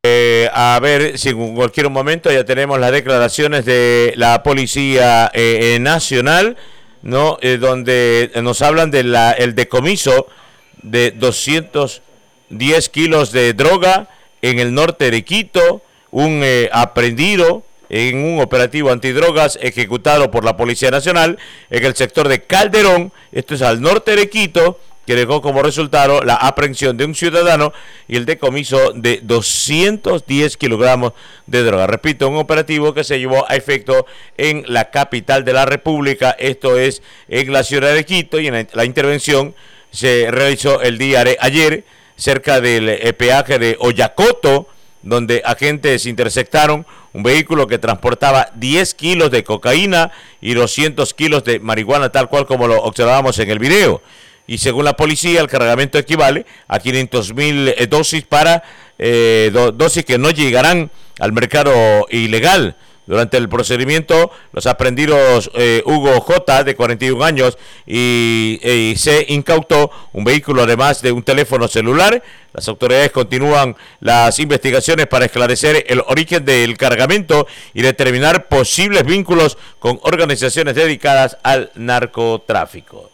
A ver si en cualquier momento ya tenemos las declaraciones de la Policía Nacional, ¿no? Donde nos hablan de el decomiso de 210 kilos de droga en el norte de Quito, un aprehendido en un operativo antidrogas ejecutado por la Policía Nacional en el sector de Calderón, esto es al norte de Quito, que dejó como resultado la aprehensión de un ciudadano y el decomiso de 210 kilogramos de droga. Repito, un operativo que se llevó a efecto en la capital de la República, esto es en la ciudad de Quito, y en la intervención se realizó el día de ayer cerca del peaje de Oyacoto, donde agentes interceptaron un vehículo que transportaba 10 kilos de cocaína y 200 kilos de marihuana, tal cual como lo observábamos en el video. Y según la policía, el cargamento equivale a 500,000 dosis para dosis que no llegarán al mercado ilegal. Durante el procedimiento, los aprehendidos Hugo J., de 41 años, y se incautó un vehículo, además de un teléfono celular. Las autoridades continúan las investigaciones para esclarecer el origen del cargamento y determinar posibles vínculos con organizaciones dedicadas al narcotráfico.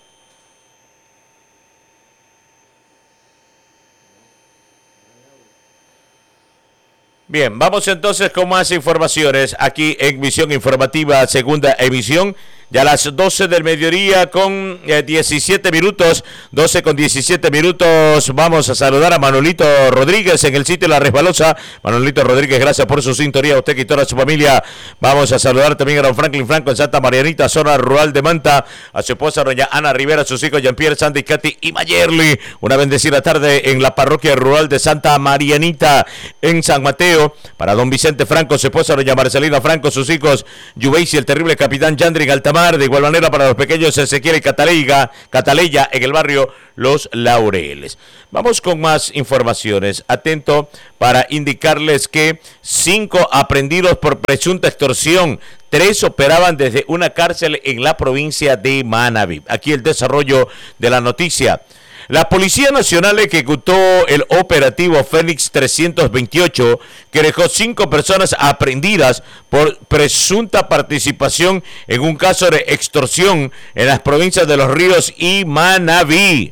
Bien, vamos entonces con más informaciones aquí en Visión Informativa, segunda emisión. Ya a las 12 del mediodía con 17 minutos, 12 con 17 minutos, vamos a saludar a Manolito Rodríguez en el sitio La Resbalosa. Manolito Rodríguez, gracias por su sintonía, a usted y toda su familia. Vamos a saludar también a don Franklin Franco en Santa Marianita, zona rural de Manta, a su esposa doña Ana Rivera, a sus hijos Jean-Pierre, Sandy, Katy y Mayerly. Una bendecida tarde en la parroquia rural de Santa Marianita, en San Mateo, para don Vicente Franco, su esposa doña Marcelina Franco, sus hijos Yubeisi, el terrible capitán Yandri Altamar. De igual manera para los pequeños Ezequiel y Cataleya en el barrio Los Laureles. Vamos con más informaciones. Atento para indicarles que 5 aprehendidos por presunta extorsión, 3 operaban desde una cárcel en la provincia de Manabí. Aquí el desarrollo de la noticia. La Policía Nacional ejecutó el operativo Fénix 328, que dejó 5 personas aprehendidas por presunta participación en un caso de extorsión en las provincias de Los Ríos y Manabí.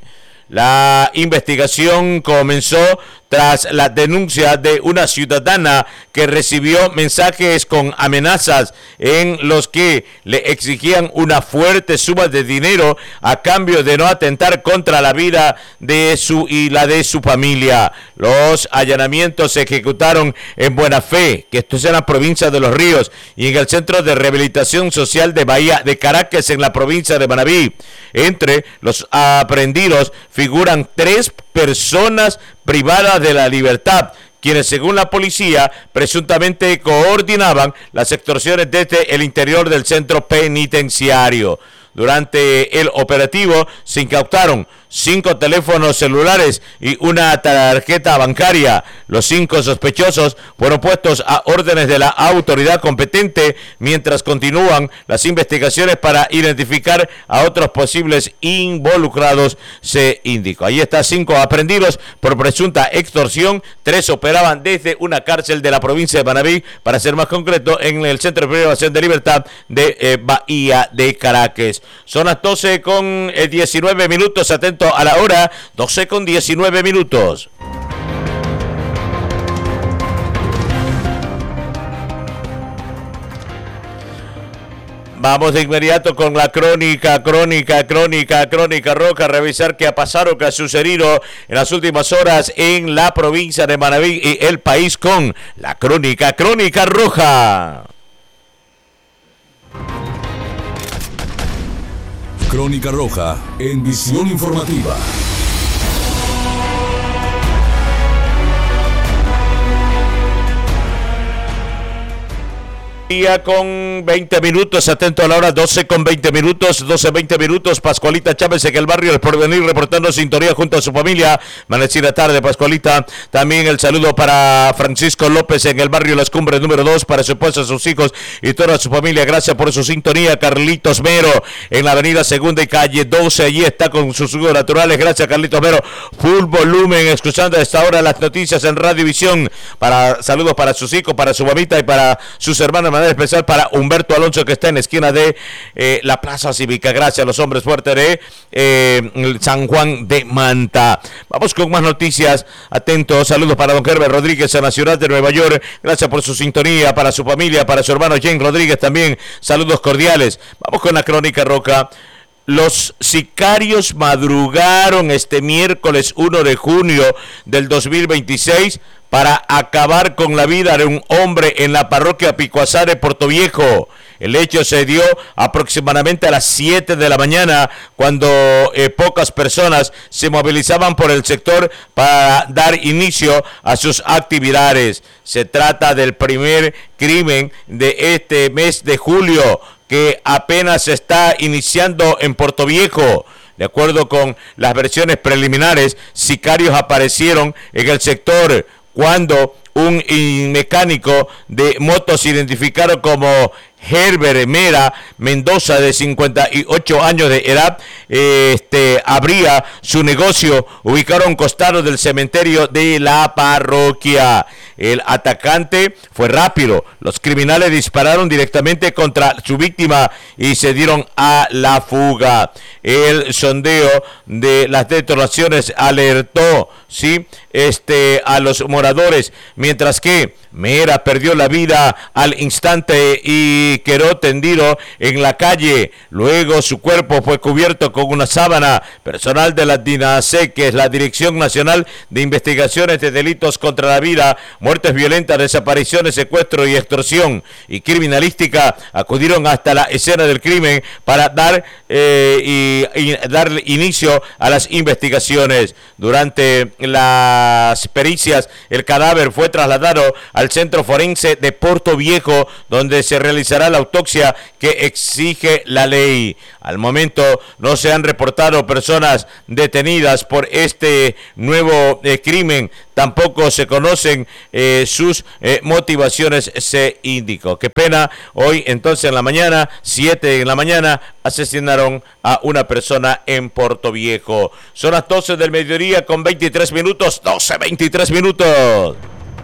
La investigación comenzó tras la denuncia de una ciudadana que recibió mensajes con amenazas en los que le exigían una fuerte suma de dinero a cambio de no atentar contra la vida de la de su familia. Los allanamientos se ejecutaron en Buena Fe, que esto es en la provincia de Los Ríos, y en el Centro de Rehabilitación Social de Bahía de Caracas, en la provincia de Manabí. Entre los aprehendidos figuran 3 personas privadas de la libertad, quienes según la policía presuntamente coordinaban las extorsiones desde el interior del centro penitenciario. Durante el operativo se incautaron 5 teléfonos celulares y una tarjeta bancaria. Los 5 sospechosos fueron puestos a órdenes de la autoridad competente mientras continúan las investigaciones para identificar a otros posibles involucrados, se indicó. Ahí está, 5 aprehendidos por presunta extorsión, 3 operaban desde una cárcel de la provincia de Manabí, para ser más concreto, en el Centro de Privación de Libertad de Bahía de Caracas. Son las 12 con 19 minutos, atento a la hora, 12 con 19 minutos. Vamos de inmediato con la crónica roja, revisar qué ha pasado, qué ha sucedido en las últimas horas en la provincia de Manabí y el país con la crónica roja. Crónica Roja en Visión Informativa. Con 20 minutos, atento a la hora, 12 con 20 minutos, 12:20 minutos. Pascualita Chávez en el barrio El Porvenir, reportando sintonía junto a su familia. Amanecida tarde, Pascualita. También el saludo para Francisco López en el barrio Las Cumbres número 2, para su esposa, sus hijos y toda su familia. Gracias por su sintonía. Carlitos Mero en la avenida Segunda y calle 12, allí está con sus jugos naturales. Gracias, Carlitos Mero. Full volumen, escuchando a esta hora las noticias en Radiovisión. Saludos para sus hijos, para su mamita y para sus hermanos. Especial para Humberto Alonso, que está en la esquina de la Plaza Cívica. Gracias a los hombres fuertes de San Juan de Manta. Vamos con más noticias. Atentos. Saludos para don Herbert Rodríguez en la ciudad de Nueva York. Gracias por su sintonía, para su familia, para su hermano James Rodríguez también. Saludos cordiales. Vamos con la crónica Roca. Los sicarios madrugaron este miércoles 1 de junio del 2026 para acabar con la vida de un hombre en la parroquia Picuazá de Portoviejo. El hecho se dio aproximadamente a las 7 de la mañana, cuando pocas personas se movilizaban por el sector para dar inicio a sus actividades. Se trata del primer crimen de este mes de julio, que apenas se está iniciando en Portoviejo. De acuerdo con las versiones preliminares, sicarios aparecieron en el sector cuando un mecánico de motos identificado como Herbert Mera Mendoza, de 58 años de edad, abría su negocio ubicado a un costado del cementerio de la parroquia. El atacante fue rápido. Los criminales dispararon directamente contra su víctima y se dieron a la fuga. El sondeo de las detonaciones alertó, ¿sí?, a los moradores, mientras que Mera perdió la vida al instante y quedó tendido en la calle. Luego su cuerpo fue cubierto con una sábana. Personal de la DINASE, que es la Dirección Nacional de Investigaciones de Delitos contra la Vida, Muertes Violentas, Desapariciones, Secuestro y Extorsión y Criminalística, acudieron hasta la escena del crimen para dar inicio a las investigaciones. Durante las pericias, el cadáver fue trasladado al Centro Forense de Portoviejo, donde se realizará la autopsia que exige la ley. Al momento no se han reportado personas detenidas por este nuevo crimen. Tampoco se conocen sus motivaciones, se indicó. Qué pena, hoy entonces en la mañana, 7 de la mañana, asesinaron a una persona en Portoviejo. Son las 12 del mediodía con 23 minutos, 12:23 minutos.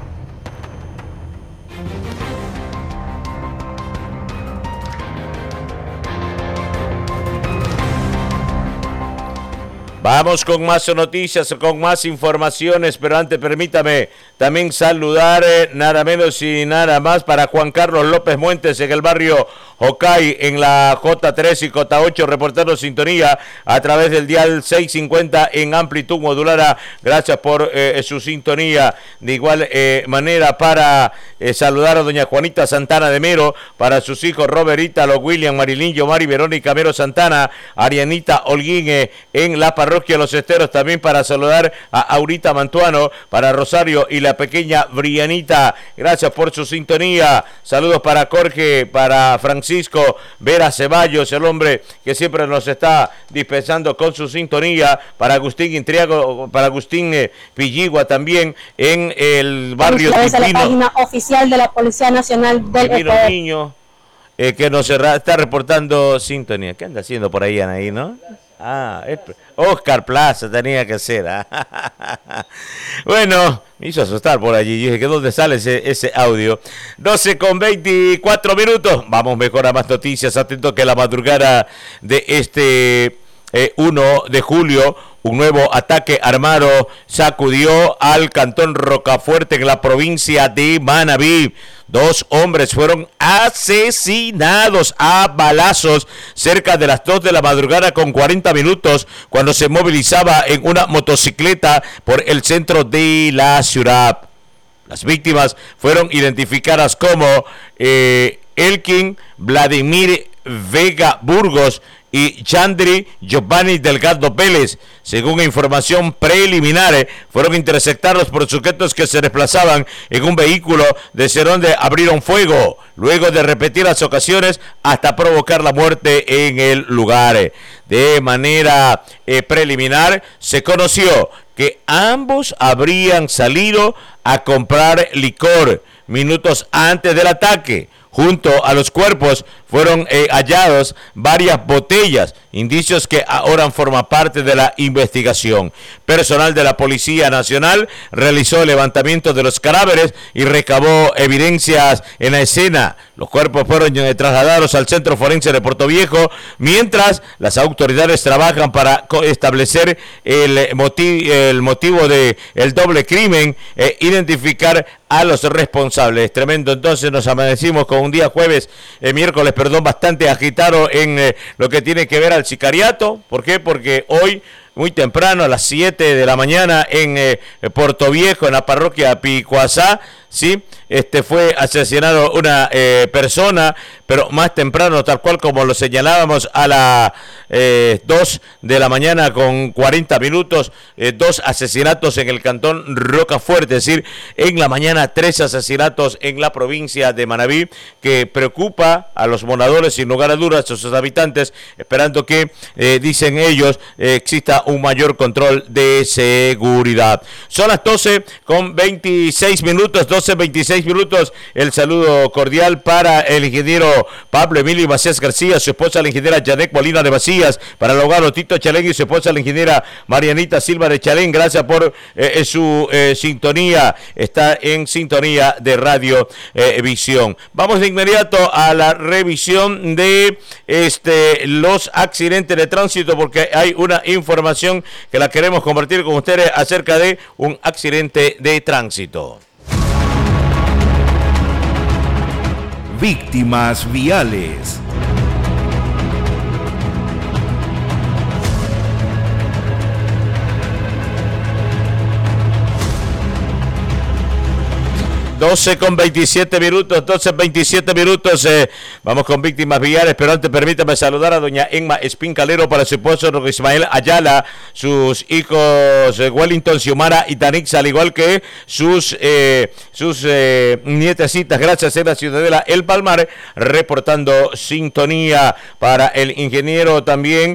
Vamos con más noticias, con más informaciones, pero antes permítame también saludar nada menos y nada más para Juan Carlos López Muentes en el barrio Jocay, en la J3 y J8, reportando sintonía a través del dial 650 en amplitud modulada. Gracias por su sintonía. De igual manera para saludar a doña Juanita Santana de Mero, para sus hijos Robert, Ítalo, William, Marilín, Yomari, Verónica Mero Santana, Arianita Holguín en la parroquia Los Esteros. También para saludar a Aurita Mantuano, para Rosario y la pequeña Brianita. Gracias por su sintonía. Saludos para Jorge, para Francisco Vera Ceballos, el hombre que siempre nos está dispensando con su sintonía, para Agustín Intriago, para Agustín Pilligua también en el barrio Tipino. A la página oficial de la Policía Nacional del Ecuador. Niño, que nos está reportando sintonía. ¿Qué anda haciendo por ahí, Anaí, no? Oscar Plaza tenía que ser. Bueno, me hizo asustar por allí. Yo dije, ¿dónde sale ese audio? 12 con 24 minutos. Vamos mejor a más noticias. Atento que la madrugada de este 1 de julio, un nuevo ataque armado sacudió al cantón Rocafuerte en la provincia de Manabí. 2 hombres fueron asesinados a balazos cerca de las 2 de la madrugada con 40 minutos cuando se movilizaba en una motocicleta por el centro de la ciudad. Las víctimas fueron identificadas como Elkin Vladimir Vega Burgos y Chandri Giovanni Delgado Vélez. Según información preliminar, fueron interceptados por sujetos que se desplazaban en un vehículo desde donde abrieron fuego, luego de repetir las ocasiones hasta provocar la muerte en el lugar. De manera preliminar, se conoció que ambos habrían salido a comprar licor minutos antes del ataque. Junto a los cuerpos fueron hallados varias botellas, indicios que ahora forman parte de la investigación. Personal de la Policía Nacional realizó el levantamiento de los cadáveres y recabó evidencias en la escena. Los cuerpos fueron trasladados al Centro Forense de Puerto Viejo, mientras las autoridades trabajan para establecer el motivo del doble crimen e identificar a los responsables. Tremendo. Entonces nos amanecimos con un día miércoles, bastante agitado en lo que tiene que ver al sicariato. ¿Por qué? Porque hoy, muy temprano, a las 7 de la mañana, en Puerto Viejo, en la parroquia Picuazá, ¿sí? Fue asesinado una persona, pero más temprano, tal cual como lo señalábamos, a las 2 de la mañana con 40 minutos, 2 asesinatos en el cantón Rocafuerte, es decir, en la mañana 3 asesinatos en la provincia de Manabí, que preocupa a los moradores, sin lugar a dudas, a sus habitantes, esperando que, dicen ellos, exista un mayor control de seguridad. Son las 12 con 26 minutos, 12:26 minutos. El saludo cordial para el ingeniero Pablo Emilio Macías García, su esposa la ingeniera Janet Molina de Macías, para el abogado Tito Chalén y su esposa la ingeniera Marianita Silva de Chalén. Gracias por su sintonía. Está en sintonía de Radio Visión. Vamos de inmediato a la revisión de los accidentes de tránsito, porque hay una información que la queremos compartir con ustedes acerca de un accidente de tránsito. Víctimas viales. Doce con 27 minutos, vamos con víctimas viales, pero antes permítame saludar a doña Emma Espincalero, para su esposo Ismael Ayala, sus hijos Wellington, Xiomara y Tanix, al igual que sus nietecitas. Gracias en la Ciudadela El Palmar, reportando sintonía para el ingeniero también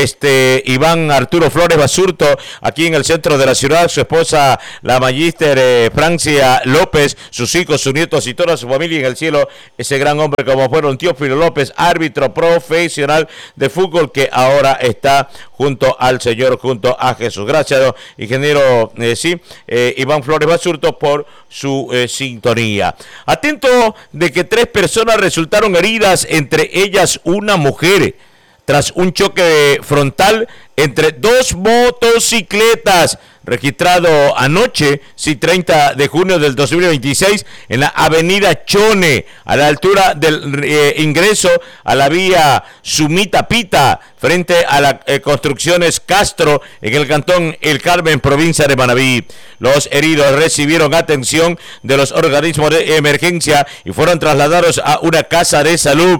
Iván Arturo Flores Basurto, aquí en el centro de la ciudad, su esposa la magíster Francia López, sus hijos, sus nietos y toda su familia en el cielo, ese gran hombre como fueron Teófilo López, árbitro profesional de fútbol, que ahora está junto al Señor, junto a Jesús. Gracias, ingeniero Iván Flores Basurto, por su sintonía. Atento de que 3 personas resultaron heridas, entre ellas una mujer, tras un choque frontal entre 2 motocicletas, registrado anoche, 30 de junio del 2026, en la avenida Chone, a la altura del ingreso a la vía Sumita-Pita, frente a las construcciones Castro, en el cantón El Carmen, provincia de Manabí. Los heridos recibieron atención de los organismos de emergencia y fueron trasladados a una casa de salud.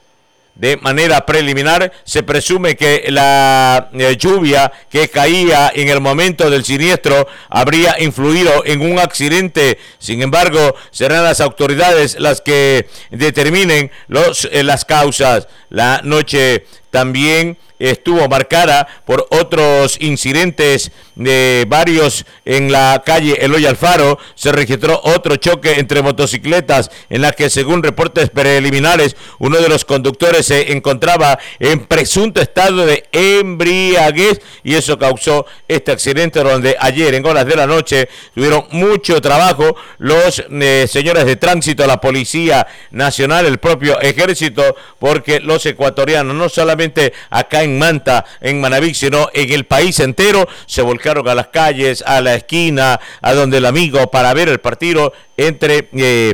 De manera preliminar, se presume que la lluvia que caía en el momento del siniestro habría influido en un accidente. Sin embargo, serán las autoridades las que determinen las causas. La noche también estuvo marcada por otros incidentes, varios en la calle Eloy Alfaro. Se registró otro choque entre motocicletas, en la que, según reportes preliminares, uno de los conductores se encontraba en presunto estado de embriaguez, y eso causó este accidente, donde ayer en horas de la noche tuvieron mucho trabajo los señores de tránsito, la Policía Nacional, el propio Ejército, porque los ecuatorianos, no solamente acá en Manta, en Manabí, sino en el país entero, se volcaron a las calles, a la esquina, a donde el amigo, para ver el partido entre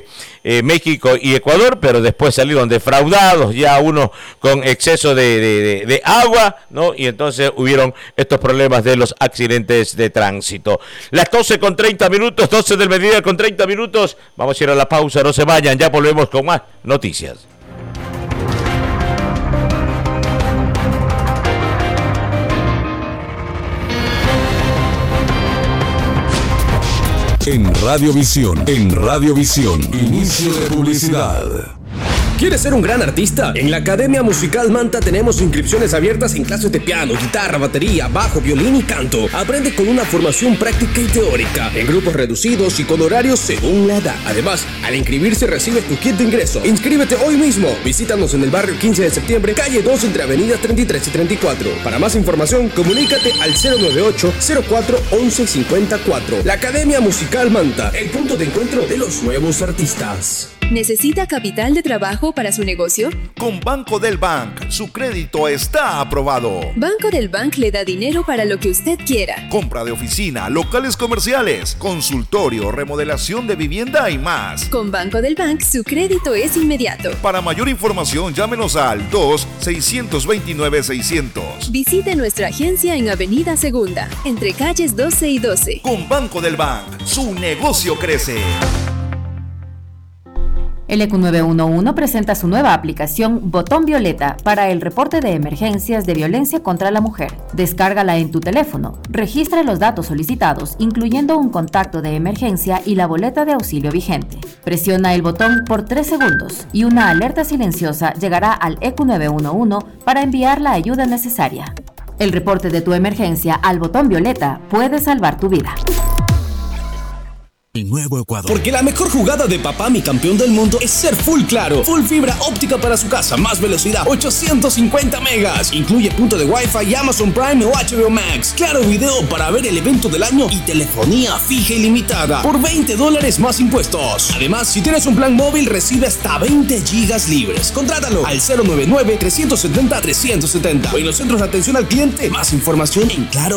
México y Ecuador, pero después salieron defraudados, ya unos con exceso de agua, ¿no? Y entonces hubieron estos problemas de los accidentes de tránsito. Las 12 con 30 minutos, 12 del mediodía con 30 minutos, vamos a ir a la pausa, no se vayan, ya volvemos con más noticias. En Radiovisión. Inicio de publicidad. ¿Quieres ser un gran artista? En la Academia Musical Manta tenemos inscripciones abiertas en clases de piano, guitarra, batería, bajo, violín y canto. Aprende con una formación práctica y teórica, en grupos reducidos y con horarios según la edad. Además, al inscribirse recibes tu kit de ingreso. Inscríbete hoy mismo. Visítanos en el barrio 15 de septiembre, calle 2, entre avenidas 33 y 34. Para más información, comunícate al 098-04-1154. La Academia Musical Manta, el punto de encuentro de los nuevos artistas. ¿Necesita capital de trabajo para su negocio? Con Banco del Bank, su crédito está aprobado. Banco del Bank le da dinero para lo que usted quiera. Compra de oficina, locales comerciales, consultorio, remodelación de vivienda y más. Con Banco del Bank, su crédito es inmediato. Para mayor información, llámenos al 2-629-600. Visite nuestra agencia en Avenida Segunda, entre calles 12 y 12. Con Banco del Bank, su negocio crece. El ECU 911 presenta su nueva aplicación Botón Violeta para el reporte de emergencias de violencia contra la mujer. Descárgala en tu teléfono, registra los datos solicitados, incluyendo un contacto de emergencia y la boleta de auxilio vigente. Presiona el botón por 3 segundos y una alerta silenciosa llegará al ECU 911 para enviar la ayuda necesaria. El reporte de tu emergencia al Botón Violeta puede salvar tu vida. El nuevo Ecuador. Porque la mejor jugada de papá, mi campeón del mundo, es ser full claro. Full fibra óptica para su casa, más velocidad, 850 megas. Incluye punto de Wi-Fi, Amazon Prime o HBO Max. Claro video para ver el evento del año y telefonía fija ilimitada por $20 más impuestos. Además, si tienes un plan móvil, recibe hasta 20 gigas libres. Contrátalo al 099-370-370 o en los centros de atención al cliente. Más información en Claro.